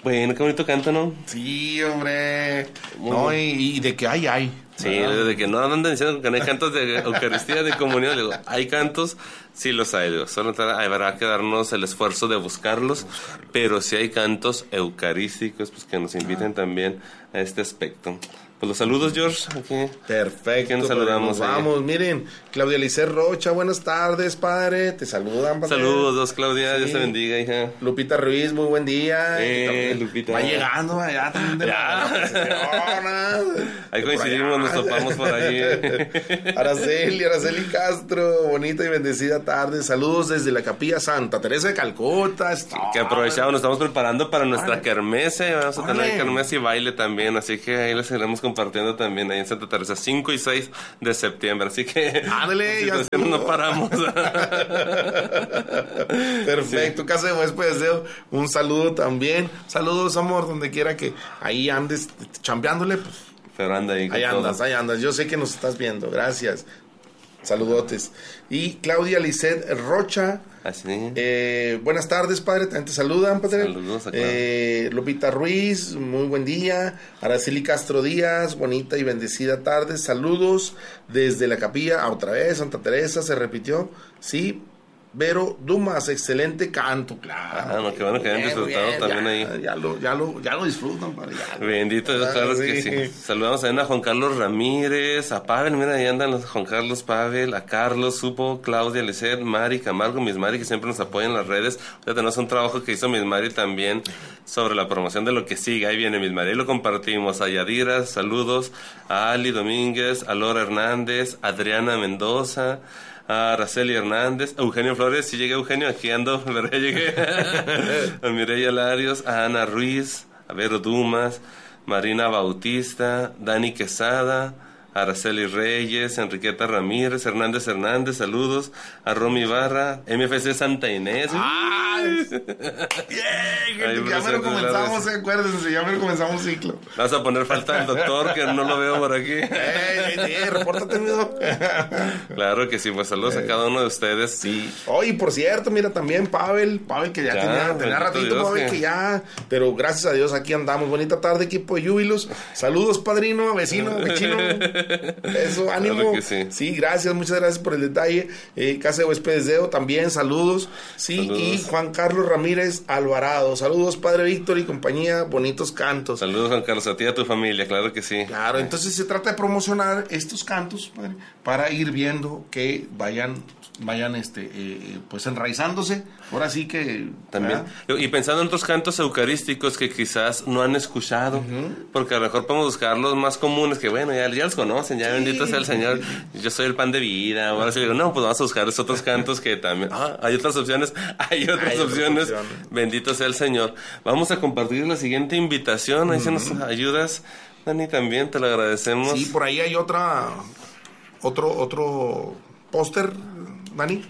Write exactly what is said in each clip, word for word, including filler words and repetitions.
Bueno, qué bonito canto, ¿no? Sí, hombre. Muy no, y, y de que hay, hay. Sí, ¿verdad? De que no andan diciendo que no hay cantos de Eucaristía, de comunión. Digo, hay cantos, sí los hay. Digo, solo habrá que darnos el esfuerzo de buscarlos, buscarlos. Pero sí hay cantos eucarísticos, pues que nos inviten ah. también a este aspecto. Pues los saludos, George. Aquí. Perfecto. Nos saludamos. Nos vamos, miren. Claudia Licer Rocha, buenas tardes, padre. Te saludan, padre. Saludos, Claudia. Sí. Dios te bendiga, hija. Lupita Ruiz, muy buen día. Eh, Lupita. Va llegando allá también de la ahí coincidimos, nos topamos por ahí. Araceli, Araceli Castro, bonita y bendecida tarde. Saludos desde la Capilla Santa Teresa de Calcuta. Sí, que aprovechamos, nos estamos preparando para nuestra kermese. Vamos a tener kermese y baile también, así que ahí les iremos compartiendo también ahí en Santa Teresa, cinco y seis de septiembre, así que ándale, ya no paramos. Perfecto, sí. Casa de Huésped Deseo, un saludo también. Saludos, amor, donde quiera que ahí andes chambeándole, pues. Pero anda ahí. Ahí andas, todo. ahí andas. Yo sé que nos estás viendo, gracias. Saludotes. Y Claudia Lisset Rocha. Así. Eh, buenas tardes, padre. También te saludan, padre. Saludos, eh, Lupita Ruiz, muy buen día. Araceli Castro Díaz, bonita y bendecida tarde. Saludos desde la capilla. Otra vez, Santa Teresa, se repitió. Sí. Vero Dumas, excelente canto, claro. Ah, no, qué bueno que hayan disfrutado bien, también ya, ahí. Ya lo, ya lo, ya lo disfrutan, padre. Ya, bendito Dios, claro, claro sí. que sí. Saludamos también a Juan Carlos Ramírez, a Pavel, mira, ahí andan los Juan Carlos, Pavel, a Carlos, Supo, Claudia, Lecer, Mari, Camargo, Miss Mari, que siempre nos apoyan en las redes. Ya tenemos un trabajo que hizo Miss Mari también sobre la promoción de lo que sigue. Ahí viene Miss Mari, ahí lo compartimos. A Yadira, saludos, a Ali Domínguez, a Laura Hernández, a Adriana Mendoza, a Araceli Hernández, a Eugenio Flores, si llegué Eugenio, aquí ando, ¿verdad? Llegué. A Mireya Larios, a Ana Ruiz, a Vero Dumas, Marina Bautista, Dani Quesada, Araceli Reyes, Enriqueta Ramírez, Hernández Hernández, saludos, a Romy Barra, M F C Santa Inés. ¡Ay! Bien, ya me lo comenzamos, ¿eh? Acuérdense, ya me lo comenzamos ciclo. Vas a poner falta al doctor, que no lo veo por aquí. ¡Ey, ey, ey! ¡Repórtate, amigo! Claro que sí, pues saludos eh, a cada uno de ustedes. Sí. Oye, oh, por cierto, mira también Pavel, Pavel que ya, ya tenía, tenía ratito, Dios, Pavel, que... que ya, pero gracias a Dios aquí andamos. Bonita tarde, equipo de Júbilos. Saludos, padrino, vecino, vecino. Eso, ánimo. Claro que sí. Sí, gracias, muchas gracias por el detalle. Eh, Casa de Huéspedes Deo también, saludos. Sí, saludos. Y Juan Carlos Ramírez Alvarado. Saludos, Padre Víctor y compañía, bonitos cantos. Saludos, Juan Carlos, a ti y a tu familia, claro que sí. Claro, entonces se trata de promocionar estos cantos, padre, para ir viendo que vayan vayan este eh, pues enraizándose. Ahora sí que también, ¿verdad? Y pensando en otros cantos eucarísticos que quizás no han escuchado, uh-huh. porque a lo mejor podemos buscar los más comunes que bueno, ya, ya los conocen, ya sí. Bendito sea el Señor, yo soy el pan de vida. Ahora sí digo, no, pues vamos a buscar esos otros cantos que también, ah, hay otras opciones, hay otras hay opciones, opciones, bendito sea el Señor. Vamos a compartir la siguiente invitación, ahí uh-huh. se nos ayudas, Dani, también te lo agradecemos. Sí, por ahí hay otra otro otro póster, Dani,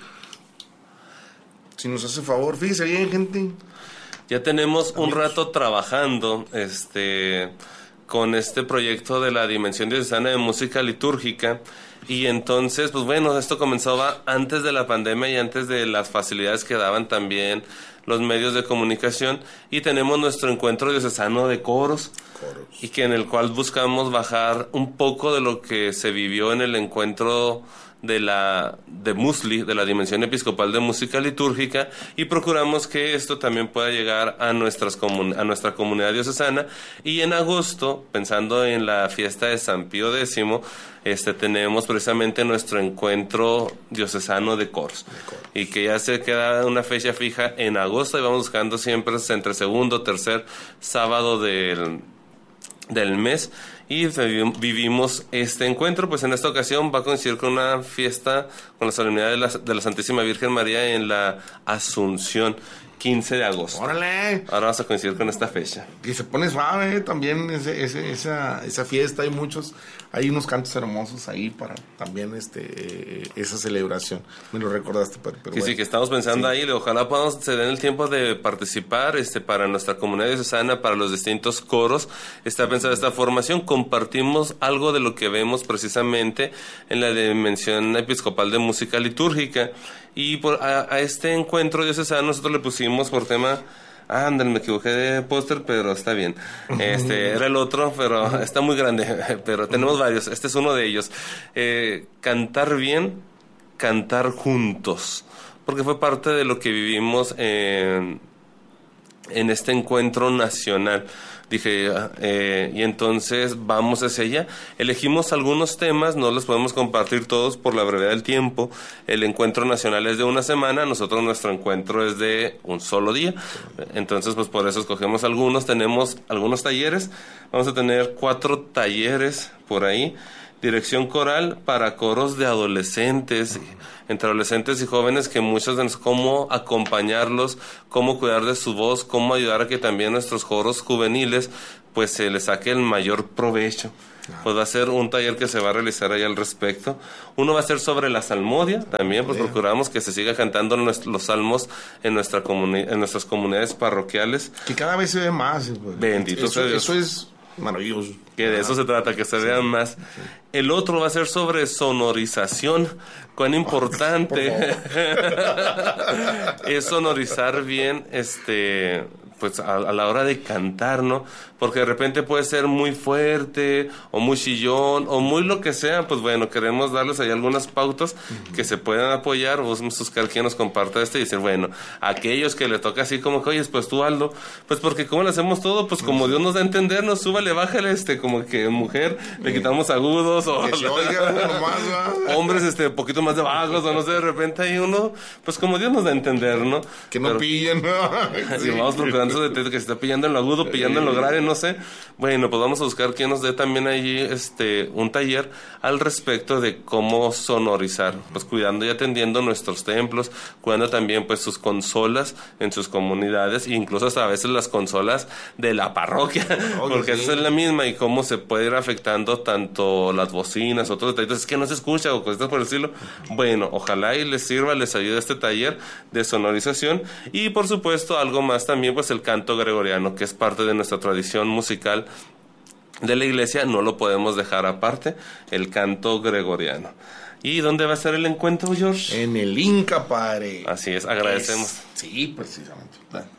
si nos hace favor, fíjese bien, gente. Ya tenemos un rato trabajando este con este proyecto de la Dimensión Diocesana de Música Litúrgica, y entonces, pues bueno, esto comenzaba antes de la pandemia y antes de las facilidades que daban también los medios de comunicación, y tenemos nuestro encuentro diocesano de coros, coros. Y que en el cual buscamos bajar un poco de lo que se vivió en el encuentro de la de Musli, de la Dimensión Episcopal de Música Litúrgica, y procuramos que esto también pueda llegar a nuestras comun, a nuestra comunidad diocesana. Y en agosto, pensando en la fiesta de San Pío X, este tenemos precisamente nuestro encuentro diocesano de coros, de coros, y que ya se queda una fecha fija en agosto, y vamos buscando siempre entre segundo, tercer sábado del del mes, y vivimos este encuentro. Pues en esta ocasión va a coincidir con una fiesta, con la solemnidad de la, de la Santísima Virgen María en la Asunción, quince de agosto. ¡Órale! Ahora vamos a coincidir con esta fecha. Y se pone suave, ¿eh? También ese, ese, esa, esa fiesta, hay muchos, hay unos cantos hermosos ahí para también este eh, esa celebración. Me lo recordaste, pero, pero sí, bueno. Sí, que estamos pensando sí. ahí, ojalá podamos se den el tiempo de participar este para nuestra comunidad diocesana, para los distintos coros. Está pensada esta formación, compartimos algo de lo que vemos precisamente en la Dimensión Episcopal de Música Litúrgica, y por, a, a este encuentro diocesano nosotros le pusimos por tema Ándale, me equivoqué de póster, pero está bien. Este era el otro, pero está muy grande, pero tenemos varios. Este es uno de ellos. Eh, cantar bien, cantar juntos, porque fue parte de lo que vivimos en, en este encuentro nacional. Dije, eh, y entonces vamos hacia allá. Elegimos algunos temas, no los podemos compartir todos por la brevedad del tiempo. El encuentro nacional es de una semana, nosotros nuestro encuentro es de un solo día. Entonces, pues por eso escogemos algunos. Tenemos algunos talleres, vamos a tener cuatro talleres por ahí. Dirección coral para coros de adolescentes, entre adolescentes y jóvenes, que muchos de nosotros, cómo acompañarlos, cómo cuidar de su voz, cómo ayudar a que también nuestros coros juveniles pues se les saque el mayor provecho. Pues va a ser un taller que se va a realizar ahí al respecto. Uno va a ser sobre la salmodia, también pues procuramos que se siga cantando nuestro, los salmos en nuestra comuni- en nuestras comunidades parroquiales. Que cada vez se ve más. Pues. Bendito eso, sea Dios. Eso es maravilloso. Que de eso se trata, que se sí, vean más. Sí. El otro va a ser sobre sonorización. Cuán importante es sonorizar bien, este, pues a, a la hora de cantar, ¿no? Porque de repente puede ser muy fuerte, o muy chillón, o muy lo que sea. Pues bueno, queremos darles ahí algunas pautas uh-huh. que se puedan apoyar. Vos buscar quien nos comparta esto y decir, bueno, aquellos que le toca así como que, oye, pues tú Aldo, pues porque como lo hacemos todo, pues como Dios nos da a entender, nos súbale, bájale, este, como que mujer, le quitamos agudos, o que se oiga nomás, ¿va? Hombres, este, poquito más de bajos, o no sé, de repente hay uno, pues como Dios nos da a entender, ¿no? Que no Pero, pillen, ¿no? Sí. Y vamos procurando de que se está pillando en lo agudo, pillando en lo grave, no sé. Bueno, pues vamos a buscar quien nos dé también allí este, un taller al respecto de cómo sonorizar, pues cuidando y atendiendo nuestros templos, cuidando también pues sus consolas en sus comunidades, e incluso hasta a veces las consolas de la parroquia, Oye, porque sí. esa es la misma, y cómo se puede ir afectando tanto las bocinas, otros detalles, es que no se escucha o cosas por el estilo. Bueno, ojalá y les sirva, les ayude este taller de sonorización, y por supuesto algo más también, pues el canto gregoriano, que es parte de nuestra tradición musical de la iglesia, no lo podemos dejar aparte, el canto gregoriano. ¿Y dónde va a ser el encuentro, George? En el Inca, padre. Así es, agradecemos. Es, sí, precisamente.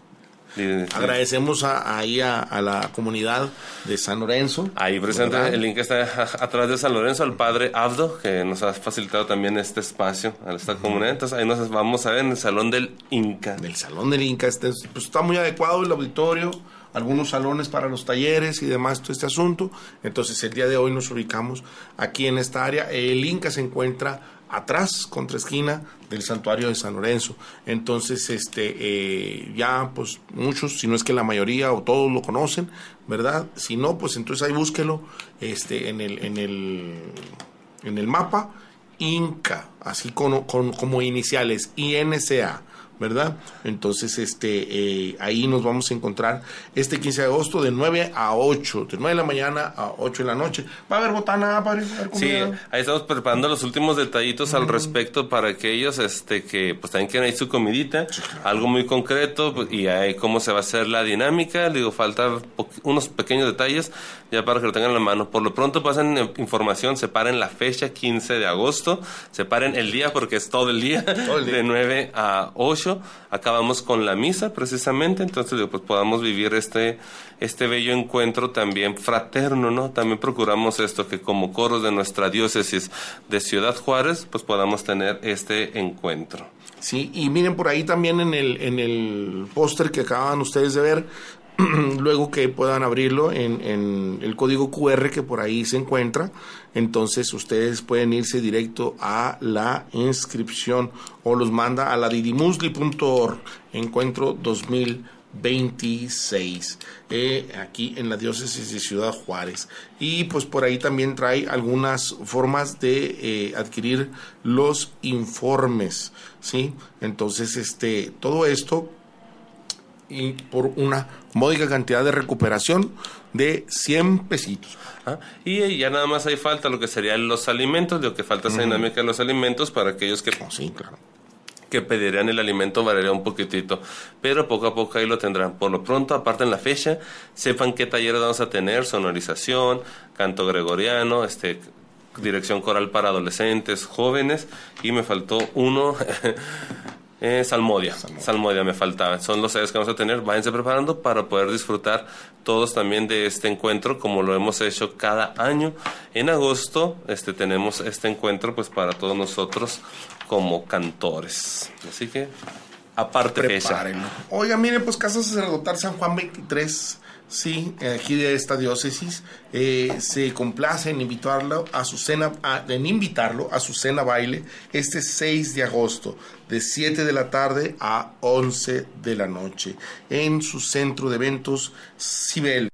Sí, sí. Agradecemos a, ahí a, a la comunidad de San Lorenzo. Ahí presente, ¿verdad? El link está atrás de San Lorenzo, al padre Abdo, que nos ha facilitado también este espacio a esta uh-huh. comunidad. Entonces ahí nos vamos a ver en el Salón del Inca. Del Salón del Inca, este, pues está muy adecuado el auditorio, algunos salones para los talleres y demás, todo este asunto. Entonces el día de hoy nos ubicamos aquí en esta área. El Inca se encuentra atrás, contra esquina del santuario de San Lorenzo. Entonces, este, eh, ya, pues, muchos, si no es que la mayoría o todos lo conocen, ¿verdad? Si no, pues, entonces ahí búsquelo, este, en el, en el, en el mapa, Inca, así con, con, como iniciales, I N C A, ¿verdad? Entonces, este, eh, ahí nos vamos a encontrar este quince de agosto de nueve a ocho, de nueve de la mañana a ocho de la noche. ¿Va a haber botana, padre? Sí, ahí estamos preparando los últimos detallitos mm. al respecto para aquellos este, que pues también quieren ahí su comidita, sí, claro. algo muy concreto, y ahí cómo se va a hacer la dinámica. Le digo, faltan po- unos pequeños detalles ya para que lo tengan en la mano. Por lo pronto pasen información, separen la fecha, quince de agosto, separen el día porque es todo el día, todo el día. de nueve a ocho. Acabamos con la misa precisamente, entonces digo, pues podamos vivir este este bello encuentro también fraterno, ¿no? También procuramos esto, que como coros de nuestra diócesis de Ciudad Juárez, pues podamos tener este encuentro. Sí, y miren por ahí también en el en el póster que acaban ustedes de ver, luego que puedan abrirlo en, en el código cu erre que por ahí se encuentra, entonces ustedes pueden irse directo a la inscripción o los manda a la didimusli punto org, encuentro dos mil veintiséis, eh, aquí en la diócesis de Ciudad Juárez. Y pues por ahí también trae algunas formas de eh, adquirir los informes, ¿sí? Entonces, este, todo esto y por una módica cantidad de recuperación de cien pesitos. Ah, y ya nada más hay falta lo que serían los alimentos, lo que falta esa uh-huh. dinámica de los alimentos para aquellos que, oh, sí, claro. que pedirían el alimento, variaría un poquitito, pero poco a poco ahí lo tendrán. Por lo pronto, aparten la fecha, sepan qué talleres vamos a tener: sonorización, canto gregoriano, este dirección coral para adolescentes, jóvenes, y me faltó uno Eh, Salmodia, Salmodia, Salmodia me faltaba. Son los talleres que vamos a tener. Váyanse preparando para poder disfrutar todos también de este encuentro, como lo hemos hecho cada año. En agosto este, tenemos este encuentro pues para todos nosotros como cantores. Así que, aparte fecha. Oiga, miren, pues Casa Sacerdotal San Juan veintitrés, sí, aquí de esta diócesis, eh, se complace en invitarlo a su cena, a, en invitarlo a su cena baile este seis de agosto, de siete de la tarde a once de la noche, en su centro de eventos Cibel.